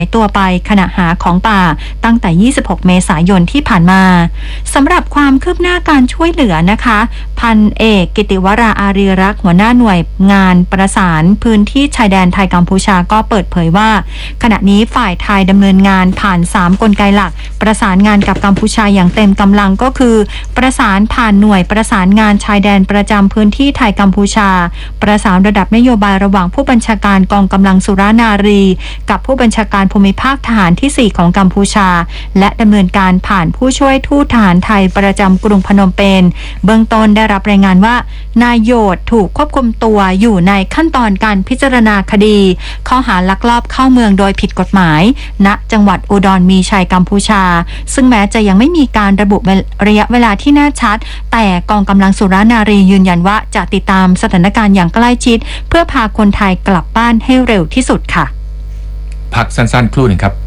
ตัวไปขณะหาของป่าตั้งแต่ 26 เมษายนที่ผ่านมาสำหรับความคืบหน้าการช่วยเหลือนะคะพันเอกกิติวราอารีรักษ์หัวหน้าหน่วยงานประสานพื้นที่ชายแดนไทยกัมพูชาก็เปิดเผยว่าขณะนี้ฝ่ายไทยดำเนินงานผ่าน3กลไกหลักประสานงานกับกัมพูชาอย่างเต็มกำลังก็คือประสานผ่านหน่วยประสานงานชายแดนประจำพื้นที่ไทยกัมพูชาประสานระดับนโยบายระหว่างผู้บัญชาการกองกำลังสุรานารีกับผู้บัญชาการภูมิภาคทหารที่ 4 ของกัมพูชาและดำเนินการผ่านผู้ช่วยทูตทหารไทยประจำกรุงพนมเปญเบื้องต้นได้รับรายงานว่านายโยดถูกควบคุมตัวอยู่ในขั้นตอนการพิจารณาคดีข้อหาลักลอบเข้าเมืองโดยผิดกฎหมายณจังหวัดอุดรมีชัยกัมพูชาซึ่งแม้จะยังไม่มีการระบุระยะเวลาที่แน่ชัดแต่กองกำลังสุรานารียืนยันว่าจะติดตามสถานการณ์อย่างใกล้ชิดเพื่อพาคนไทยกลับบ้านให้เร็วที่สุดค่ะพักสั้นๆครู่หนึ่งครับ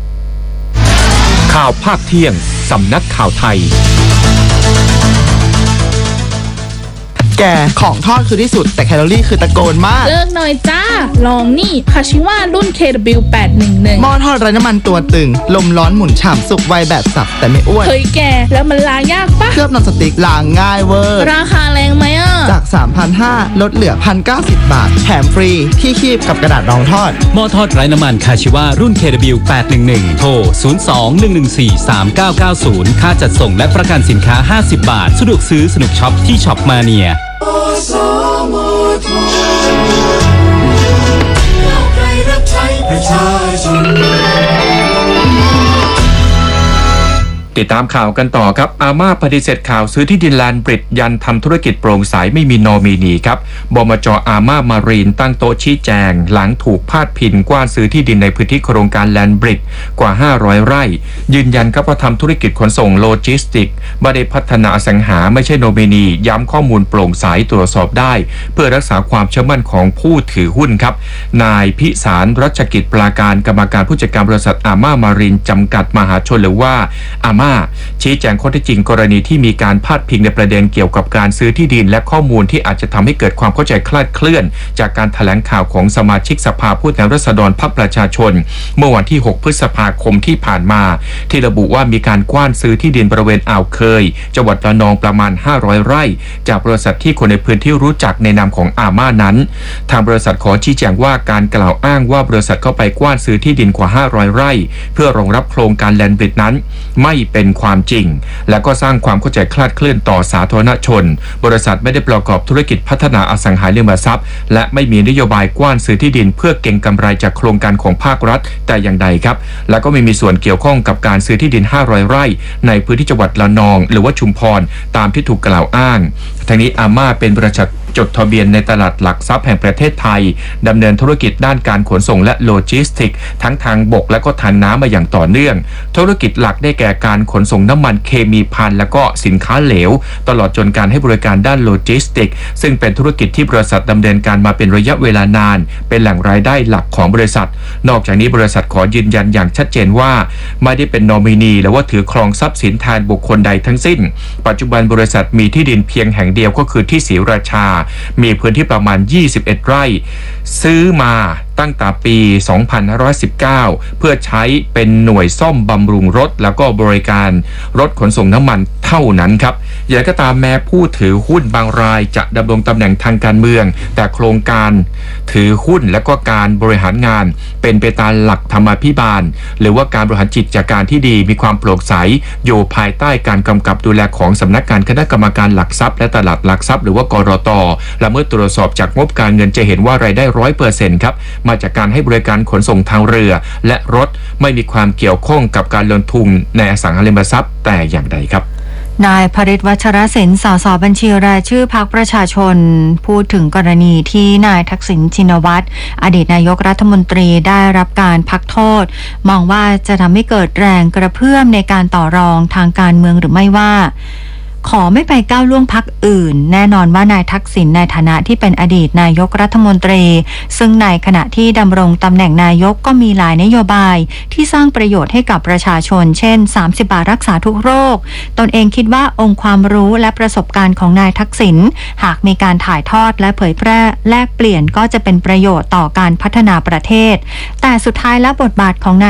ข่าวภาคเที่ยงสำนักข่าวไทยแกของทอดคือที่สุดแต่แคลอรี่คือตะโกนมากเลิกหน่อยจ้าลองนี่คาชิว่ารุ่น KW811 หม้อทอดไร้น้ำมันตัวตึงลมร้อนหมุนฉ่ำสุกไวแบบสับแต่ไม่อ้วนเฮ้ยแกแล้วมันล้างยากปะเคลือบนอนสติ๊กล้างง่ายเวอร์ราคาแรงไหมอ่ะจาก 3,500 ลดเหลือ 1,090 บาทแถมฟรีที่คีบกับกระดาษรองทอดหม้อทอดไร้น้ำมันคาชิว่ารุ่น KW811 โทร 02-114-3990 ค่าจัดส่งและประกันสินค้า50 บาทสะดวกซื้อสนุกช็อปที่ช็อปมาเนียติดตามข่าวกันต่อครับอาม่าปฏิเสธข่าวซื้อที่ดินแลนด์บริดยันทำธุรกิจโปร่งใสไม่มีนอมินีครับบมจ.อาม่ามารีนตั้งโต๊ะชี้แจงหลังถูกพาดพิงกว้านซื้อที่ดินในพื้นที่โครงการแลนด์บริดกว่า500ไร่ยืนยันครับว่าทำธุรกิจขนส่งโลจิสติกไม่ได้พัฒนาอสังหาไม่ใช่นอมินีย้ำข้อมูลโปร่งใสตรวจสอบได้เพื่อรักษาความเชื่อมั่นของผู้ถือหุ้นครับนายพิสารรัชกิจปราการกรรมการผู้จัดการบริษัทอาม่ามารีนจำกัดมหาชนหรือว่าอาม่าชี้แจงข้อเท็จจริงกรณีที่มีการพาดพิงในประเด็นเกี่ยวกับการซื้อที่ดินและข้อมูลที่อาจจะทำให้เกิดความเข้าใจคลาดเคลื่อนจากการแถลงข่าวของสมาชิกสภาผู้แทนราษฎรพรรคประชาชนเมื่อวันที่6พฤษภาคมที่ผ่านมาที่ระบุว่ามีการกว้านซื้อที่ดินบริเวณอ่าวเคยจังหวัดระนองประมาณ500ไร่จากบริษัทที่คนในพื้นที่รู้จักในนามของอาม่านั้นทางบริษัทขอชี้แจงว่าการกล่าวอ้างว่าบริษัทเข้าไปกว้านซื้อที่ดินกว่า500ไร่เพื่อรองรับโครงการแลนด์บริดนั้นไม่เป็นความจริงและก็สร้างความเข้าใจคลาดเคลื่อนต่อสาธารณชนบริษัทไม่ได้ประกอบธุรกิจพัฒนาอสังหาริมทรัพย์และไม่มีนโยบายกว้านซื้อที่ดินเพื่อเก็งกำไรจากโครงการของภาครัฐแต่อย่างใดครับและก็ไม่มีส่วนเกี่ยวข้องกับการซื้อที่ดิน500ไร่ในพื้นที่จังหวัดระนองหรือว่าชุมพรตามที่ถูกกล่าวอ้างทั้งนี้อาม่าเป็นบริษัทจดทะเบียนในตลาดหลักทรัพย์แห่งประเทศไทยดำเนินธุรกิจด้านการขนส่งและโลจิสติกทั้งทางบกและก็ทางน้ำมาอย่างต่อเนื่องธุรกิจหลักได้แก่การขนส่งน้ำมันเคมีภัณฑ์และก็สินค้าเหลวตลอดจนการให้บริการด้านโลจิสติกซึ่งเป็นธุรกิจที่บริษัทดำเนินการมาเป็นระยะเวลานานเป็นแหล่งรายได้หลักของบริษัทนอกจากนี้บริษัทขอยืนยันอย่างชัดเจนว่าไม่ได้เป็นนอมินีหรือว่าถือครองทรัพย์สินแทนบุคคลใดทั้งสิ้นปัจจุบันบริษัทมีที่ดินเพียงแห่งเดียวก็คือที่ศรีราชามีพื้นที่ประมาณ21ไร่ซื้อมาตั้งแต่ปี 2519 เพื่อใช้เป็นหน่วยซ่อมบำรุงรถแล้วก็บริการรถขนส่งน้ำมันเท่านั้นครับอย่างไรก็ตามแม้ผู้ถือหุ้นบางรายจะดำรงตำแหน่งทางการเมืองแต่โครงการถือหุ้นและก็การบริหารงานเป็นไปตามหลักธรรมาภิบาลหรือว่าการบริหารกิจการที่ดีมีความโปร่งใสอยู่ภายใต้การกำกับดูแลของสำนักงานคณะกรรมการหลักทรัพย์และตลาดหลักทรัพย์หรือว่ากรต.และเมื่อตรวจสอบจากงบการเงินจะเห็นว่ารายได้ 100% ครับมาจากการให้บริการขนส่งทางเรือและรถไม่มีความเกี่ยวข้องกับการลงทุนในอสังหาริมทรัพย์แต่อย่างใดครับนายภริษฐ์ วัชรศิลป์ สส.บัญชีรายชื่อพรรคประชาชนพูดถึงกรณีที่นายทักษิณชินวัตรอดีตนายกรัฐมนตรีได้รับการพักโทษมองว่าจะทำให้เกิดแรงกระเพื่อมในการต่อรองทางการเมืองหรือไม่ว่าขอไม่ไปก้าวล่วงพรรคอื่นแน่นอนว่านายทักษิณในฐานะที่เป็นอดีตนายกรัฐมนตรีซึ่งในขณะที่ดำรงตำแหน่งนายกก็มีหลายนโยบายที่สร้างประโยชน์ให้กับประชาชนเช่น30 บาทรักษาทุกโรคตนเองคิดว่าองค์ความรู้และประสบการณ์ของนายทักษิณหากมีการถ่ายทอดและเผยแพร่แลกเปลี่ยนก็จะเป็นประโยชน์ต่อการพัฒนาประเทศแต่สุดท้ายแล้วบทบาทของนาย